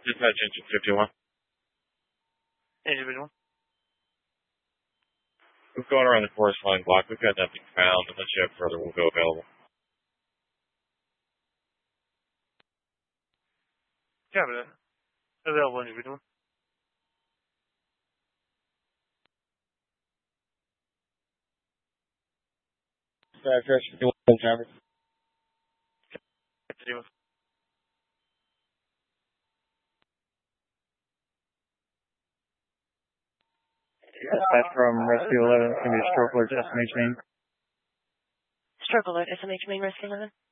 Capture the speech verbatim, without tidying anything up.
Dispatch engine fifty-one. Engine fifty-one. We're going around the corresponding block. We've got nothing found. Unless you have further, we'll go available. Copy that. Available engine fifty-one. Dispatch fifty-one, Travis. fifty-one. That's from Rescue eleven. It's going to be a stroke alert to S M H main. Stroke alert, S M H main, Rescue eleven.